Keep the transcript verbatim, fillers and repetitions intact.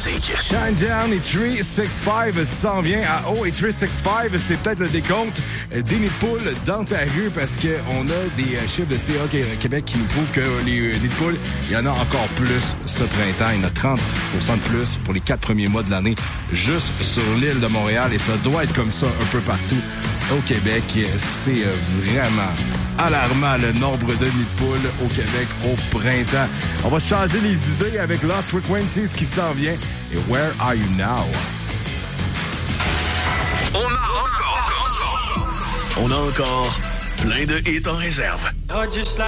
musique. Shinedown et trois cent soixante-quinze s'en vient à haut. Et trois cent soixante-quinze, c'est peut-être le décompte des nids de poules dans ta rue parce qu'on a des chiffres de C A Québec qui nous prouvent que les nids de poules, il y en a encore plus ce printemps. Il y en a trente pour cent de plus pour les quatre premiers mois de l'année juste sur l'île de Montréal. Et ça doit être comme ça un peu partout au Québec. C'est vraiment alarmant le nombre de nids de poules au Québec au printemps. On va changer les idées avec Lost Frequencies qui s'en vient. Et Where Are You Now? On a encore, on a encore plein de hits en réserve.